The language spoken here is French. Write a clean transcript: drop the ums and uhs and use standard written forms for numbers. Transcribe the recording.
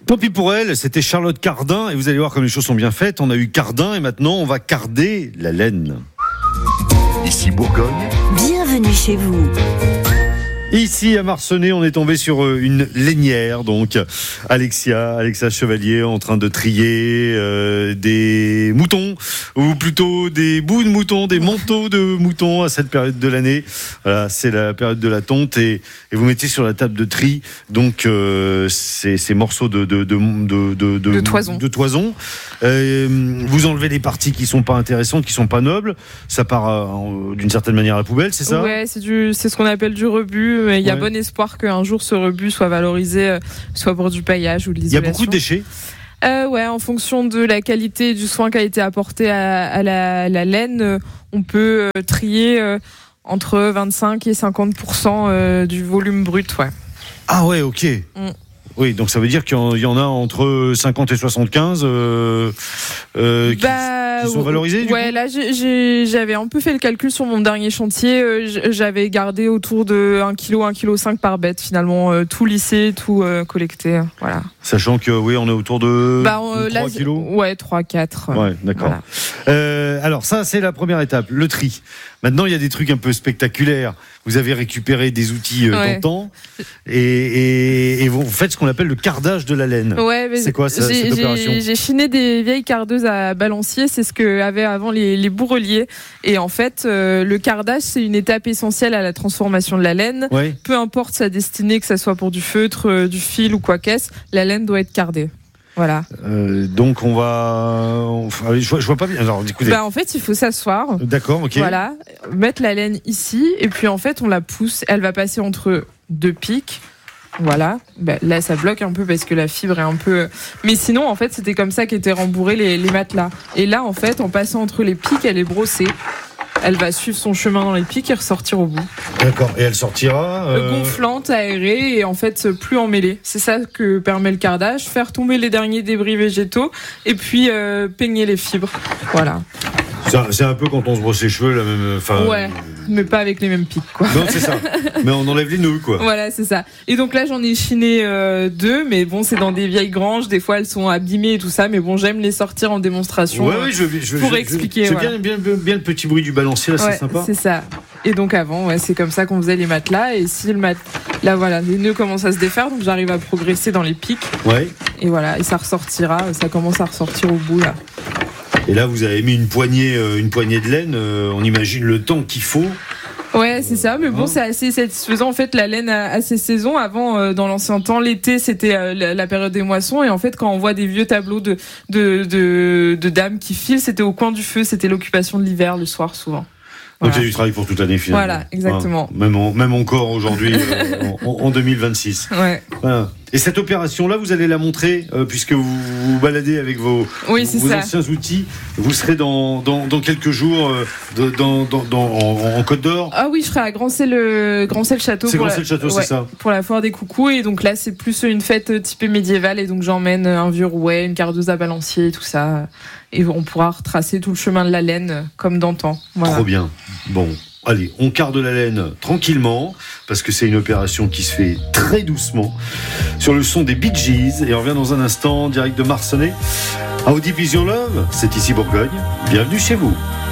Tant pis pour elle, c'était Charlotte Cardin, et vous allez voir comme les choses sont bien faites. On a eu Cardin, et maintenant on va carder la laine. Ici Bourgogne. Bienvenue chez vous. Ici à Marcenay, on est tombé sur une lainière, donc Alexa Chevalier en train de trier des moutons, ou plutôt des bouts de moutons, des manteaux de moutons à cette période de l'année. Voilà, c'est la période de la tonte et vous mettez sur la table de tri donc ces morceaux de toison. Vous enlevez les parties qui sont pas intéressantes, qui sont pas nobles. Ça part d'une certaine manière à la poubelle, c'est ça ? Ouais, c'est ce qu'on appelle du rebut. Il y a bon espoir qu'un jour ce rebut soit valorisé, soit pour du paillage ou de l'isolation. Il y a beaucoup de déchets ? Ouais, en fonction de la qualité du soin qui a été apporté à la laine, on peut trier entre 25 et 50% du volume brut. Ouais. Ah ouais, ok. Oui, donc ça veut dire qu'il y en a entre 50 et 75 qui sont valorisés du coup. Là j'avais un peu fait le calcul sur mon dernier chantier. J'avais gardé autour de 1 kg, 1,5 kg par bête finalement, tout lissé, tout collecté. Voilà. Sachant que oui, on est autour de 3 kilos. Ouais, 3, 4. Ouais, d'accord. Voilà. Alors ça, c'est la première étape, le tri. Maintenant, il y a des trucs un peu spectaculaires. Vous avez récupéré des outils d'antan et vous faites ce qu'on appelle le cardage de la laine. Ouais, mais c'est quoi cette opération ? J'ai chiné des vieilles cardeuses à balancier, c'est ce qu'avaient avant les bourreliers. Et en fait, le cardage, c'est une étape essentielle à la transformation de la laine. Ouais. Peu importe sa destinée, que ça soit pour du feutre, du fil ou quoi qu'est-ce, la laine doit être cardée. Voilà. Donc je vois pas bien. Alors, écoutez. En fait, il faut s'asseoir. D'accord, ok. Voilà, mettre la laine ici et puis en fait, on la pousse. Elle va passer entre deux pics. Voilà. Là, ça bloque un peu parce que la fibre est un peu. Mais sinon, en fait, c'était comme ça qu'étaient rembourrés les matelas. Et là, en fait, en passant entre les pics, elle est brossée. Elle va suivre son chemin dans les pics et ressortir au bout. D'accord. Et elle sortira gonflante, aérée et en fait plus emmêlée. C'est ça que permet le cardage, faire tomber les derniers débris végétaux et puis peigner les fibres. Voilà. C'est un peu quand on se brosse les cheveux, la même. Ouais, mais pas avec les mêmes pics, quoi. Non, c'est ça. Mais on enlève les nœuds, quoi. Voilà, c'est ça. Et donc là, j'en ai chiné 2, mais bon, c'est dans des vieilles granges. Des fois, elles sont abîmées et tout ça, mais bon, j'aime les sortir en démonstration. Pour expliquer. C'est bien le petit bruit du balancier, là, c'est sympa. C'est ça. Et donc avant, c'est comme ça qu'on faisait les matelas. Et si là, voilà, les nœuds commencent à se défaire, donc j'arrive à progresser dans les pics. Ouais. Et voilà, et ça ressortira. Ça commence à ressortir au bout là. Et là, vous avez mis une poignée de laine. On imagine le temps qu'il faut. Ouais, c'est ça. Mais bon, c'est assez satisfaisant. En fait, la laine a ses saisons. Avant, dans l'ancien temps, l'été, c'était la période des moissons. Et en fait, quand on voit des vieux tableaux de dames qui filent, c'était au coin du feu. C'était l'occupation de l'hiver, le soir, souvent. Donc il y a du travail pour toute l'année finalement. Voilà, exactement. Même encore aujourd'hui, en 2026. Ouais. Voilà. Et cette opération-là, vous allez la montrer, puisque vous vous baladez avec vos anciens outils. Vous serez dans quelques jours en Côte d'Or. Ah oui, je serai à Grancey-le-Château. C'est Grancey-le-Château, c'est ça. Pour la foire des coucous. Et donc là, c'est plus une fête typée médiévale. Et donc j'emmène un vieux rouet, une cardeuse à balancier et tout ça. Et on pourra retracer tout le chemin de la laine comme d'antan. Voilà. Trop bien. Bon. Allez, on carde la laine tranquillement, parce que c'est une opération qui se fait très doucement, sur le son des Bee Gees, et on revient dans un instant, direct de Marcenay. À Audivision Love, c'est ici Bourgogne. Bienvenue chez vous.